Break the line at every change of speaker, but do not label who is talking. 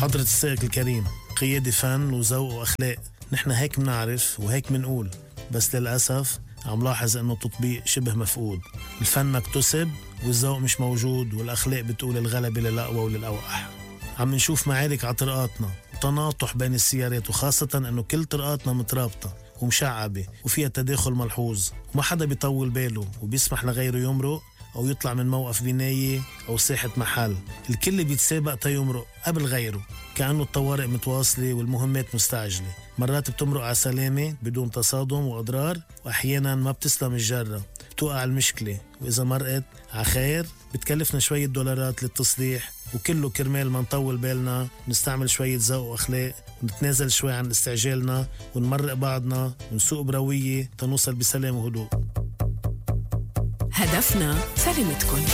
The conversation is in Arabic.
حضرة السائق الكريم، قيادة فن وذوق وأخلاق، نحن هيك منعرف وهيك منقول، بس للأسف عم لاحظ أنه التطبيق شبه مفقود. الفن مكتسب والذوق مش موجود، والأخلاق بتقول الغلبة للأقوى وللأوقح. عم نشوف معارك على طرقاتنا وتناطح بين السيارات، وخاصة أنه كل طرقاتنا مترابطة ومشعبة وفيها تداخل ملحوظ، وما حدا بيطول باله وبيسمح لغيره يمرق أو يطلع من موقف بناية أو ساحة محل. الكل بيتسابق تيمرق قبل غيره، كأنه الطوارئ متواصلة والمهمات مستعجلة. مرات بتمرق على سلامة بدون تصادم وأضرار، وأحيانا ما بتسلم الجرة، بتوقع المشكلة، وإذا مرقت على خير بتكلفنا شوية دولارات للتصليح، وكله كرمال ما نطول بالنا، نستعمل شوية ذوق وأخلاق، ونتنازل شوي عن استعجالنا، ونمرق بعضنا، ونسوق بروية تنوصل بسلام وهدوء.
هدفنا سلامتكن.